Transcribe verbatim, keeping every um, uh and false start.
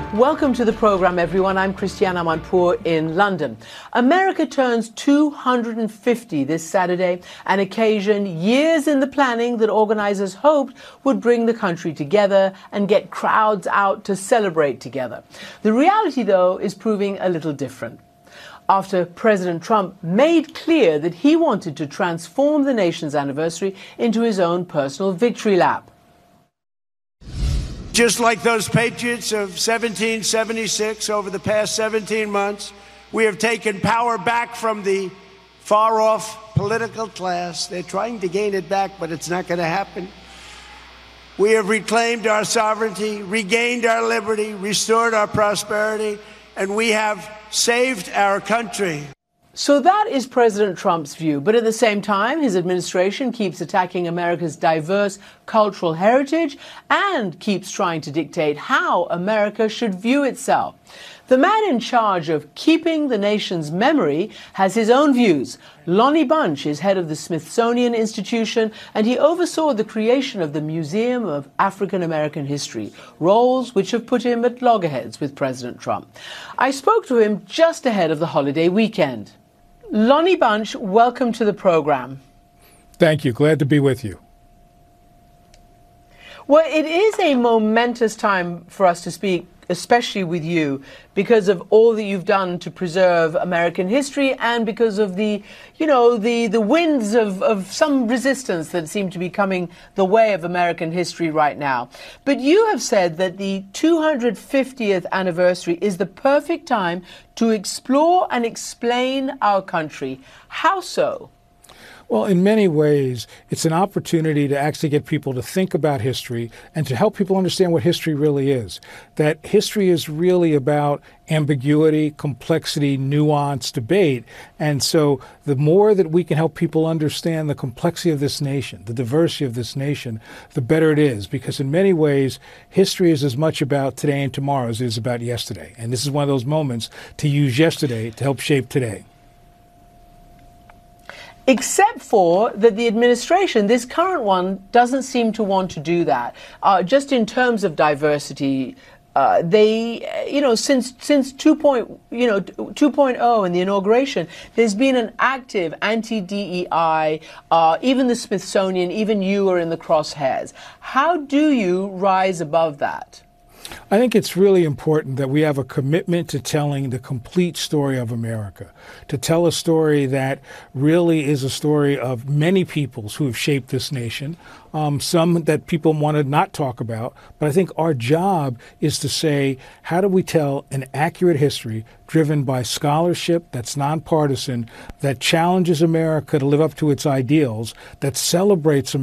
Welcome to the program, everyone. I'm Christiane Amanpour in London. America turns two hundred fifty this Saturday, an occasion years in the planning that organizers hoped would bring the country together and get crowds out to celebrate together. The reality, though, is proving a little different. After President Trump made clear that he wanted to transform the nation's anniversary into his own personal victory lap. Just like those patriots of seventeen seventy-six, over the past seventeen months, we have taken power back from the far-off political class. They're trying to gain it back, but it's not going to happen. We have reclaimed our sovereignty, regained our liberty, restored our prosperity, and we have saved our country. So that is President Trump's view. But at the same time, his administration keeps attacking America's diverse cultural heritage and keeps trying to dictate how America should view itself. The man in charge of keeping the nation's memory has his own views. Lonnie Bunch is head of the Smithsonian Institution, and he oversaw the creation of the Museum of African American History, roles which have put him at loggerheads with President Trump. I spoke to him just ahead of the holiday weekend. Lonnie Bunch, welcome to the program. Thank you. Glad to be with you. Well, it is a momentous time for us to speak, especially with you, because of all that you've done to preserve American history and because of the, you know, the, the winds of, of some resistance that seem to be coming the way of American history right now. But you have said that the two hundred fiftieth anniversary is the perfect time to explore and explain our country. How so? Well, in many ways, it's an opportunity to actually get people to think about history and to help people understand what history really is. That history is really about ambiguity, complexity, nuance, debate. And so the more that we can help people understand the complexity of this nation, the diversity of this nation, the better it is. Because in many ways, history is as much about today and tomorrow as it is about yesterday. And this is one of those moments to use yesterday to help shape today. Except for that the administration, this current one, doesn't seem to want to do that. Uh, just in terms of diversity, uh, they, you know, since since two point, you know, two point oh in the inauguration, there's been an active anti-D E I. Uh, even the Smithsonian, even you are in the crosshairs. How do you rise above that? I think it's really important that we have a commitment to telling the complete story of America, to tell a story that really is a story of many peoples who have shaped this nation, um, some that people want to not talk about. But I think our job is to say, how do we tell an accurate history driven by scholarship that's nonpartisan, that challenges America to live up to its ideals, that celebrates